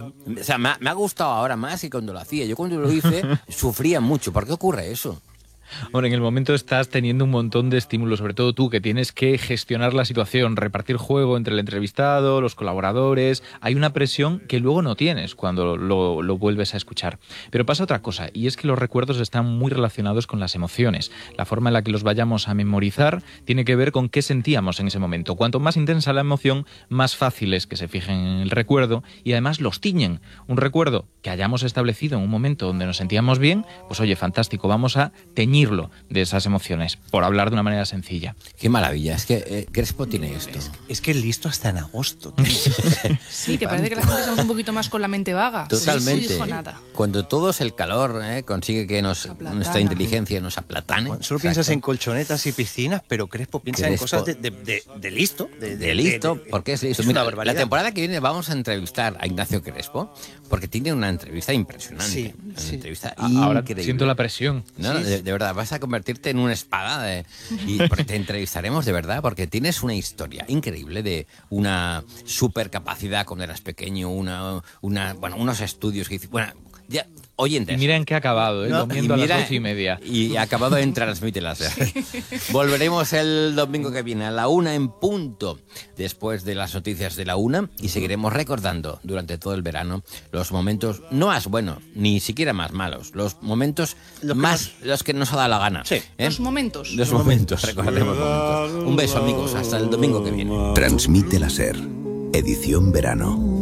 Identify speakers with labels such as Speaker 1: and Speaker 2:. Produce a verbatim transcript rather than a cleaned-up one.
Speaker 1: O sea, me ha, me ha gustado ahora más que cuando lo hacía. Yo cuando lo hice sufría mucho. ¿Por qué ocurre eso?
Speaker 2: Bueno, en el momento estás teniendo un montón de estímulos, sobre todo tú, que tienes que gestionar la situación, repartir juego entre el entrevistado, los colaboradores. Hay una presión que luego no tienes cuando lo, lo vuelves a escuchar. Pero pasa otra cosa, y es que los recuerdos están muy relacionados con las emociones. La forma en la que los vayamos a memorizar tiene que ver con qué sentíamos en ese momento. Cuanto más intensa la emoción, más fácil es que se fijen en el recuerdo y además los tiñen. Un recuerdo que hayamos establecido en un momento donde nos sentíamos bien, pues oye, fantástico, vamos a teñir de esas emociones, por hablar de una manera sencilla.
Speaker 1: Qué maravilla, es que eh, Crespo tiene esto.
Speaker 3: Es, es que es listo hasta en agosto.
Speaker 4: Sí, que parece que la gente estamos un poquito más con la mente vaga.
Speaker 1: Totalmente.
Speaker 4: Sí, dijo nada.
Speaker 1: Cuando todo es el calor, eh, consigue que nos, nuestra inteligencia nos aplatane.
Speaker 3: Bueno, solo piensas en colchonetas y piscinas, pero Crespo piensa
Speaker 1: Crespo.
Speaker 3: en cosas de, de, de, de listo.
Speaker 1: De, de listo,
Speaker 3: de, de,
Speaker 1: porque es listo.
Speaker 3: Es
Speaker 1: Mira,
Speaker 3: una barbaridad.
Speaker 1: la temporada que viene vamos a entrevistar a Ignacio Crespo, porque tiene una entrevista impresionante.
Speaker 3: Sí,
Speaker 1: una
Speaker 3: sí.
Speaker 1: entrevista
Speaker 2: Ahora
Speaker 1: increíble.
Speaker 2: siento la presión.
Speaker 1: No,
Speaker 3: Sí,
Speaker 1: de,
Speaker 3: sí.
Speaker 1: de verdad, vas a convertirte en una espada de, y porque te entrevistaremos de verdad, porque tienes una historia increíble de una supercapacidad cuando eras pequeño, una, una, bueno, unos estudios que hiciste. Bueno, ya, oyentes.
Speaker 2: Y mira en qué ha acabado, ¿eh?
Speaker 1: No,
Speaker 2: Comiendo
Speaker 1: y
Speaker 2: a
Speaker 1: mira-
Speaker 2: las ocho y media.
Speaker 1: Y ha acabado en Transmite Láser. Volveremos el domingo que viene a la una en punto, después de las noticias de la una, y seguiremos recordando durante todo el verano los momentos no más buenos, ni siquiera más malos, los momentos
Speaker 3: Lo que
Speaker 1: más los que nos ha dado la gana.
Speaker 3: Sí.
Speaker 1: ¿eh?
Speaker 4: Los momentos.
Speaker 1: Los momentos, recordaremos momentos. Un beso, amigos, hasta el domingo que viene.
Speaker 5: Transmite Láser, edición verano.